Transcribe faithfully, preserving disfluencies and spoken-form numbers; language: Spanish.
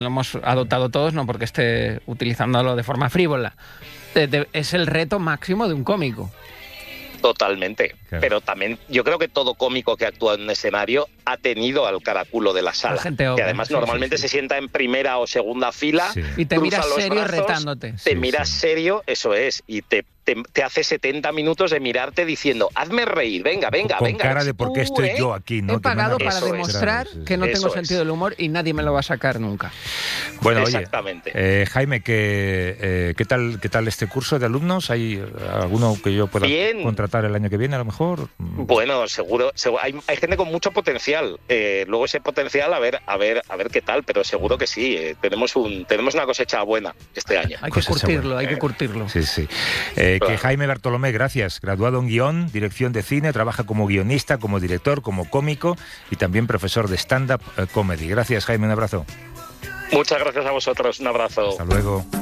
lo hemos adoptado todos, no porque esté utilizándolo de forma frívola. De, de, es el reto máximo de un cómico. Totalmente, claro. Pero también yo creo que todo cómico que actúa en un escenario ha tenido al caraculo de la sala, la gente que obra, además sí, normalmente sí, sí. se sienta en primera o segunda fila, sí. Y te cruza miras los serio brazos, retándote. te Sí, miras sí. serio, eso es, y te, te, te hace setenta minutos de mirarte diciendo, hazme reír, venga, venga, Con venga. cara de eres por qué tú, estoy ¿eh? yo aquí, ¿no? He pagado para Eso es. demostrar Sí, sí, sí. que no tengo Eso sentido es. del humor y nadie me lo va a sacar nunca. Bueno, oye, Exactamente. eh, Jaime, ¿qué, eh, ¿qué tal qué tal este curso de alumnos? ¿Hay alguno que yo pueda Bien. contratar el año que viene, a lo mejor? Bueno, seguro, seguro hay, hay gente con mucho potencial. Eh, luego ese potencial, a ver, a ver, a ver qué tal, pero seguro que sí. Eh, tenemos un, tenemos una cosecha buena este año. Hay que Pues esa curtirlo, buena. hay que curtirlo. Sí, sí. Eh, Claro. Que Jaime Bartolomé, gracias. Graduado en guión, dirección de cine, trabaja como guionista, como director, como cómico y también profesor de stand-up eh, comedy. Gracias, Jaime, un abrazo. Muchas gracias a vosotros, un abrazo. Hasta luego.